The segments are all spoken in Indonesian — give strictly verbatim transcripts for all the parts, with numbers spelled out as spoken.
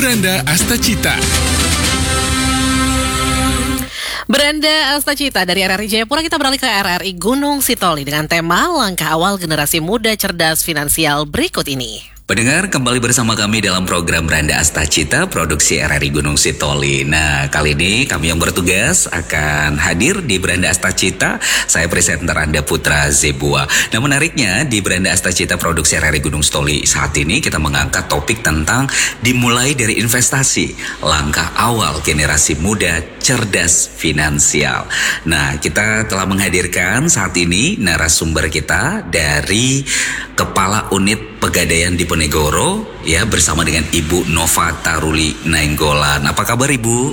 Beranda Astacita. Beranda Astacita dari R R I Jayapura, kita beralih ke R R I Gunung Sitoli dengan tema langkah awal generasi muda cerdas finansial berikut ini. Pendengar, kembali bersama kami dalam program Beranda Astacita, produksi R R I Gunung Sitoli. Nah, kali ini kami yang bertugas akan hadir di Beranda Astacita. Saya presenter Anda Putra Zebua. Nah, menariknya di Beranda Astacita, produksi R R I Gunung Sitoli saat ini kita mengangkat topik tentang dimulai dari investasi, langkah awal generasi muda cerdas finansial. Nah, kita telah menghadirkan saat ini narasumber kita dari Kepala Unit Pegadaian Diponegoro, ya, bersama dengan Ibu Nova Taruli Nainggolan. Apa kabar, Ibu?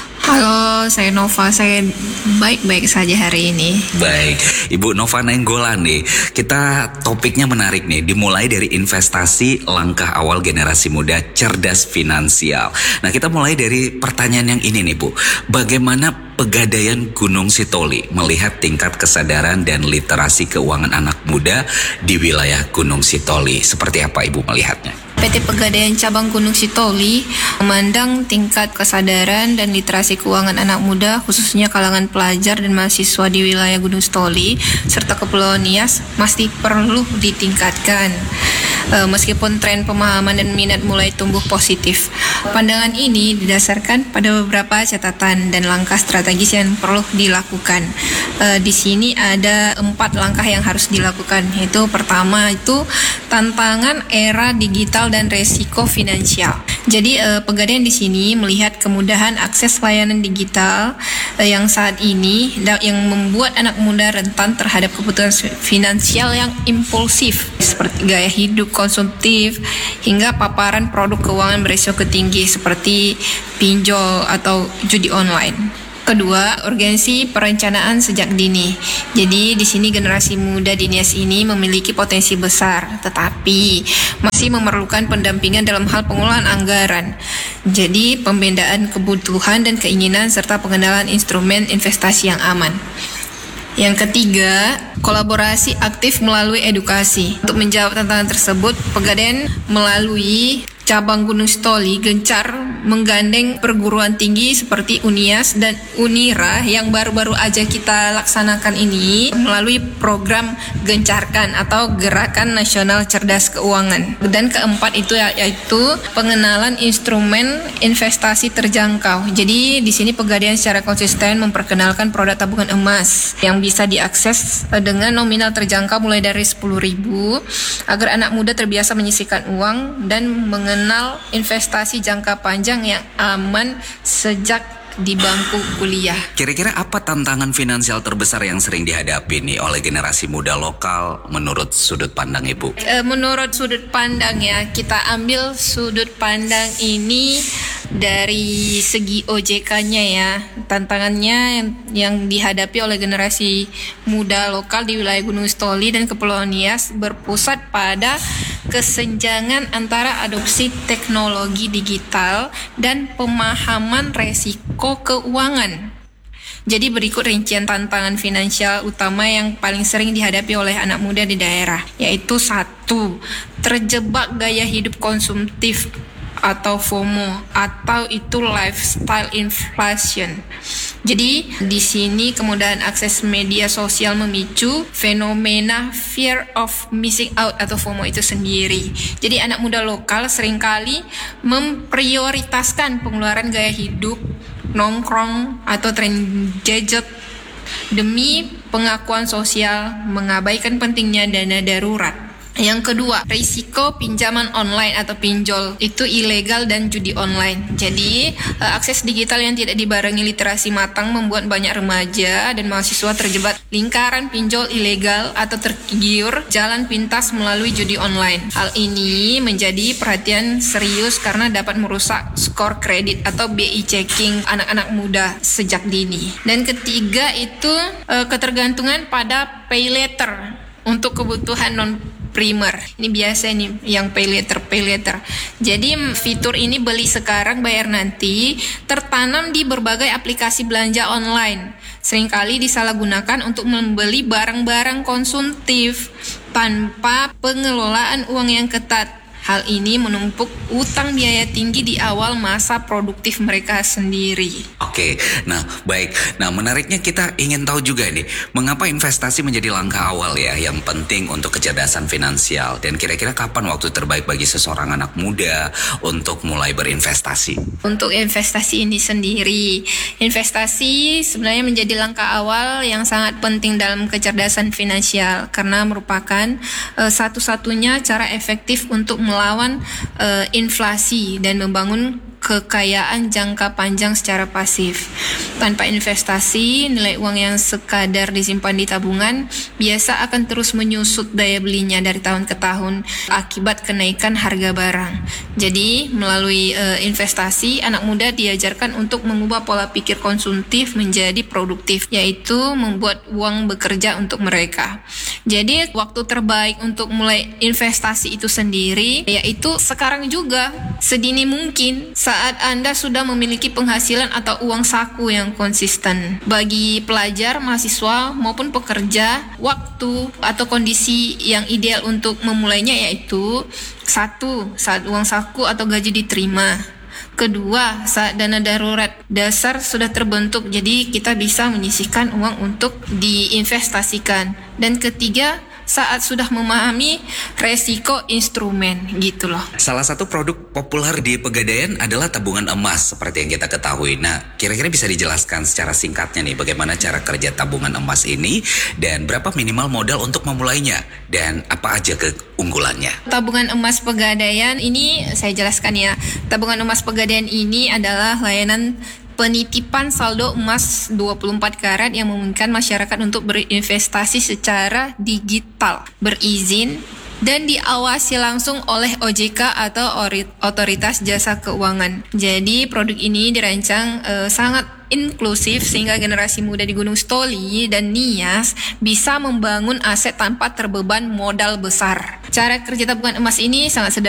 Halo, saya Nova. Saya baik-baik saja hari ini. Baik, Ibu Nova Nainggolan nih. Kita topiknya menarik nih, dimulai dari investasi, langkah awal generasi muda cerdas finansial. Nah, kita mulai dari pertanyaan yang ini nih, Bu. Bagaimana Pegadaian Gunung Sitoli melihat tingkat kesadaran dan literasi keuangan anak muda di wilayah Gunung Sitoli? Seperti apa Ibu melihatnya? P T Pegadaian Cabang Gunung Sitoli memandang tingkat kesadaran dan literasi keuangan anak muda, khususnya kalangan pelajar dan mahasiswa di wilayah Gunung Sitoli serta Kepulauan Nias, masih perlu ditingkatkan. E, meskipun tren pemahaman dan minat mulai tumbuh positif, pandangan ini didasarkan pada beberapa catatan dan langkah strategis yang perlu dilakukan. E, di sini ada empat langkah yang harus dilakukan, yaitu pertama itu tantangan era digital dan resiko finansial. Jadi e, Pegadaian di sini melihat kemudahan akses layanan digital e, yang saat ini da, yang membuat anak muda rentan terhadap kebutuhan finansial yang impulsif seperti gaya hidup konsumtif hingga paparan produk keuangan berisiko tinggi seperti pinjol atau judi online. Kedua, urgensi perencanaan sejak dini. Jadi di sini generasi muda di Nias ini memiliki potensi besar, tetapi masih memerlukan pendampingan dalam hal pengelolaan anggaran. Jadi pembedaan kebutuhan dan keinginan serta pengenalan instrumen investasi yang aman. Yang ketiga, kolaborasi aktif melalui edukasi. Untuk menjawab tantangan tersebut, Pegadaian melalui Cabang Gunung Sitoli gencar menggandeng perguruan tinggi seperti Unias dan Unira yang baru-baru aja kita laksanakan ini melalui program Gencarkan atau Gerakan Nasional Cerdas Keuangan. Dan keempat itu yaitu pengenalan instrumen investasi terjangkau. Jadi di sini Pegadaian secara konsisten memperkenalkan produk tabungan emas yang bisa diakses dengan nominal terjangkau mulai dari sepuluh ribu agar anak muda terbiasa menyisihkan uang dan mengenal Kenal investasi jangka panjang yang aman sejak di bangku kuliah. Kira-kira apa tantangan finansial terbesar yang sering dihadapi nih oleh generasi muda lokal menurut sudut pandang Ibu? E, menurut sudut pandang ya, kita ambil sudut pandang ini dari segi O J K-nya ya. Tantangannya yang, yang dihadapi oleh generasi muda lokal di wilayah Gunung Sitoli dan Kepulauan Nias berpusat pada kesenjangan antara adopsi teknologi digital dan pemahaman resiko keuangan. Jadi berikut rincian tantangan finansial utama yang paling sering dihadapi oleh anak muda di daerah, yaitu satu, terjebak gaya hidup konsumtif atau FOMO atau itu lifestyle inflation. Jadi di sini kemudahan akses media sosial memicu fenomena fear of missing out atau FOMO itu sendiri. Jadi anak muda lokal seringkali memprioritaskan pengeluaran gaya hidup, nongkrong atau tren gadget demi pengakuan sosial, mengabaikan pentingnya dana darurat. Yang kedua, risiko pinjaman online atau pinjol itu ilegal dan judi online. Jadi, akses digital yang tidak dibarengi literasi matang membuat banyak remaja dan mahasiswa terjebak lingkaran pinjol ilegal atau tergiur jalan pintas melalui judi online. Hal ini menjadi perhatian serius karena dapat merusak skor kredit atau B I checking anak-anak muda sejak dini. Dan ketiga itu ketergantungan pada pay later untuk kebutuhan non primer. Ini biasa nih yang pay later, pay later. Jadi fitur ini beli sekarang bayar nanti tertanam di berbagai aplikasi belanja online. Seringkali disalahgunakan untuk membeli barang-barang konsumtif tanpa pengelolaan uang yang ketat. Hal ini menumpuk utang biaya tinggi di awal masa produktif mereka sendiri. Oke, nah baik. Nah menariknya kita ingin tahu juga nih, mengapa investasi menjadi langkah awal ya yang penting untuk kecerdasan finansial, dan kira-kira kapan waktu terbaik bagi seseorang anak muda untuk mulai berinvestasi? Untuk investasi ini sendiri, investasi sebenarnya menjadi langkah awal yang sangat penting dalam kecerdasan finansial karena merupakan uh, satu-satunya cara efektif untuk melawan uh, inflasi dan membangun kekayaan jangka panjang secara pasif. Tanpa investasi, nilai uang yang sekadar disimpan di tabungan biasa akan terus menyusut daya belinya dari tahun ke tahun akibat kenaikan harga barang. Jadi, melalui e, investasi, anak muda diajarkan untuk mengubah pola pikir konsumtif menjadi produktif, yaitu membuat uang bekerja untuk mereka. Jadi, waktu terbaik untuk mulai investasi itu sendiri yaitu sekarang juga, sedini mungkin, saat Anda sudah memiliki penghasilan atau uang saku yang konsisten. Bagi pelajar, mahasiswa, maupun pekerja, waktu atau kondisi yang ideal untuk memulainya yaitu satu, saat uang saku atau gaji diterima. Kedua, saat dana darurat dasar sudah terbentuk, jadi kita bisa menyisihkan uang untuk diinvestasikan. Dan ketiga, saat sudah memahami resiko instrumen, gitu loh. Salah satu produk populer di Pegadaian adalah tabungan emas seperti yang kita ketahui. Nah, kira-kira bisa dijelaskan secara singkatnya nih bagaimana cara kerja tabungan emas ini dan berapa minimal modal untuk memulainya dan apa aja keunggulannya? Tabungan emas Pegadaian ini saya jelaskan ya. Tabungan emas Pegadaian ini adalah layanan penitipan saldo emas dua puluh empat karat yang memungkinkan masyarakat untuk berinvestasi secara digital, berizin, dan diawasi langsung oleh O J K atau Otoritas Jasa Keuangan. Jadi produk ini dirancang uh, sangat inklusif sehingga generasi muda di Gunung Sitoli dan Nias bisa membangun aset tanpa terbeban modal besar. Cara kerja tabungan emas ini sangat sederhana.